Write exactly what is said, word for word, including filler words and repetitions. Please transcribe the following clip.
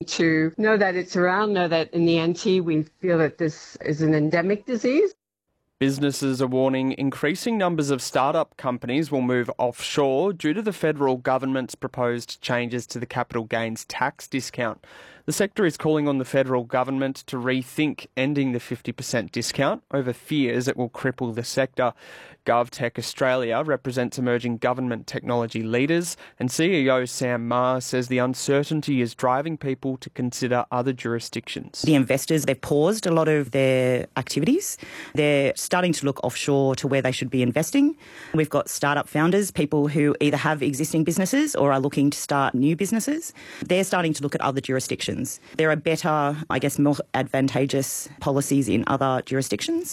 to know that it's around, know that in the N T we feel that this is an endemic disease. Businesses are warning increasing numbers of startup companies will move offshore due to the federal government's proposed changes to the capital gains tax discount. The sector is calling on the federal government to rethink ending the fifty percent discount over fears it will cripple the sector. GovTech Australia represents emerging government technology leaders, and C E O Sam Ma says the uncertainty is driving people to consider other jurisdictions. The investors, they've paused a lot of their activities. They're starting to look offshore to where they should be investing. We've got startup founders, people who either have existing businesses or are looking to start new businesses. They're starting to look at other jurisdictions. There are better, I guess, more advantageous policies in other jurisdictions.